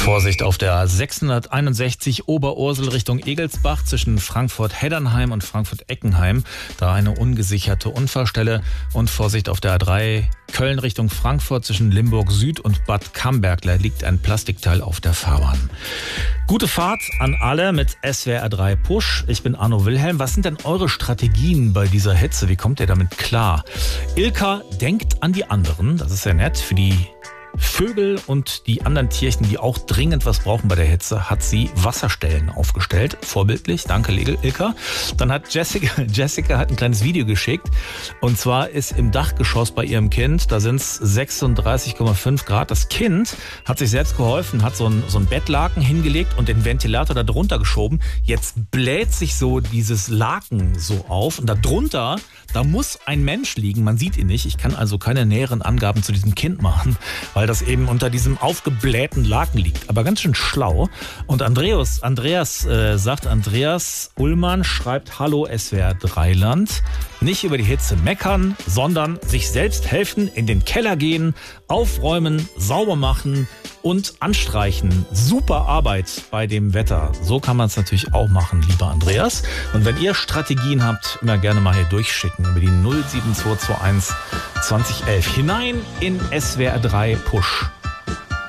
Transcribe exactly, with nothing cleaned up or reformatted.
Vorsicht auf der sechshunderteinundsechzig Oberursel Richtung Egelsbach zwischen Frankfurt-Heddernheim und Frankfurt-Eckenheim. Da eine ungesicherte Unfallstelle. Und Vorsicht auf der A drei Köln Richtung Frankfurt zwischen Limburg Süd und Bad Camberg. Da liegt ein Plastikteil auf der Fahrbahn. Gute Fahrt an alle mit S W R drei Push. Ich bin Arno Wilhelm. Was sind denn eure Strategien bei dieser Hitze? Wie kommt ihr damit klar? Ilka denkt an die anderen. Das ist sehr nett. Für die Vögel und die anderen Tierchen, die auch dringend was brauchen bei der Hitze, hat sie Wasserstellen aufgestellt. Vorbildlich. Danke, Ilka. Dann hat Jessica, Jessica hat ein kleines Video geschickt. Und zwar ist im Dachgeschoss bei ihrem Kind, da sind es sechsunddreißig Komma fünf Grad. Das Kind hat sich selbst geholfen, hat so ein, so ein Bettlaken hingelegt und den Ventilator da drunter geschoben. Jetzt bläht sich so dieses Laken so auf. Und da drunter, da muss ein Mensch liegen. Man sieht ihn nicht. Ich kann also keine näheren Angaben zu diesem Kind machen, weil das eben unter diesem aufgeblähten Laken liegt. Aber ganz schön schlau. Und Andreas, Andreas äh, sagt, Andreas Ullmann schreibt, hallo S W R drei Land. Nicht über die Hitze meckern, sondern sich selbst helfen, in den Keller gehen, aufräumen, sauber machen und anstreichen. Super Arbeit bei dem Wetter. So kann man es natürlich auch machen, lieber Andreas. Und wenn ihr Strategien habt, immer gerne mal hier durchschicken über die null sieben zwei zwei eins zwanzig elf hinein in S W R drei Push.